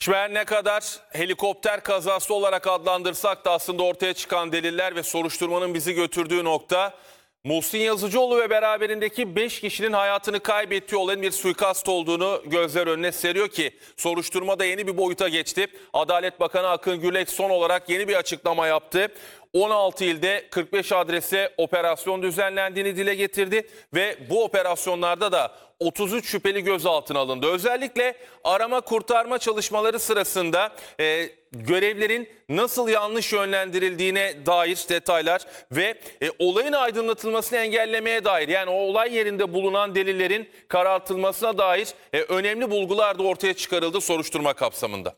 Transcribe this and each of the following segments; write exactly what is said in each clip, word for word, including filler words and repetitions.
Şimdi her ne kadar helikopter kazası olarak adlandırsak da aslında ortaya çıkan deliller ve soruşturmanın bizi götürdüğü nokta Muhsin Yazıcıoğlu ve beraberindeki beş kişinin hayatını kaybettiği olayın bir suikast olduğunu gözler önüne seriyor ki soruşturma da yeni bir boyuta geçti. Adalet Bakanı Akın Gürlek son olarak yeni bir açıklama yaptı. on altı ilde kırk beş adrese operasyon düzenlendiğini dile getirdi ve bu operasyonlarda da otuz üç şüpheli gözaltına alındı. Özellikle arama kurtarma çalışmaları sırasında e, görevlerin nasıl yanlış yönlendirildiğine dair detaylar ve e, olayın aydınlatılmasını engellemeye dair, yani o olay yerinde bulunan delillerin karartılmasına dair e, önemli bulgular da ortaya çıkarıldı soruşturma kapsamında.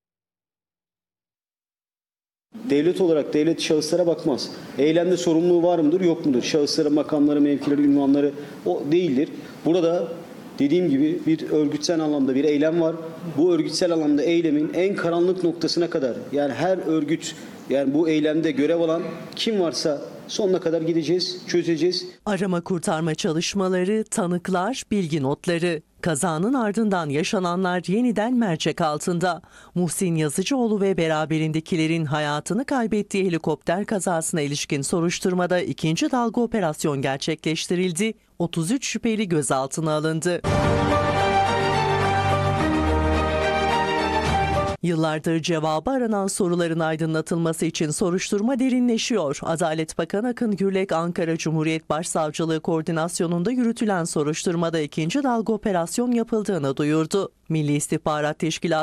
Devlet olarak devlet şahıslara bakmaz. Eylemde sorumluluğu var mıdır, yok mudur? Şahısların makamları, mevkileri, ünvanları o değildir. Burada dediğim gibi bir örgütsel anlamda bir eylem var. Bu örgütsel anlamda eylemin en karanlık noktasına kadar, yani her örgüt, yani bu eylemde görev alan kim varsa sonuna kadar gideceğiz, çözeceğiz. Arama kurtarma çalışmaları, tanıklar, bilgi notları. Kazanın ardından yaşananlar yeniden mercek altında. Muhsin Yazıcıoğlu ve beraberindekilerin hayatını kaybettiği helikopter kazasına ilişkin soruşturmada ikinci dalga operasyon gerçekleştirildi. otuz üç şüpheli gözaltına alındı. Yıllardır cevabı aranan soruların aydınlatılması için soruşturma derinleşiyor. Adalet Bakanı Akın Gürlek, Ankara Cumhuriyet Başsavcılığı koordinasyonunda yürütülen soruşturmada ikinci dalga operasyon yapıldığını duyurdu. Milli İstihbarat Teşkilatı